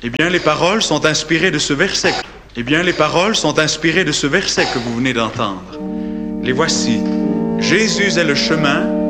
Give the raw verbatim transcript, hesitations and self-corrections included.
Eh bien, les paroles sont inspirées de ce verset. Eh bien, les paroles sont inspirées de ce verset que vous venez d'entendre. Les voici. Jésus est le chemin,